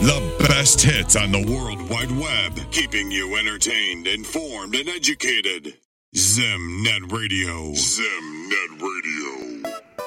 The best hits on the World Wide Web, keeping you entertained, informed, and educated. ZimNet Radio. ZimNet Radio.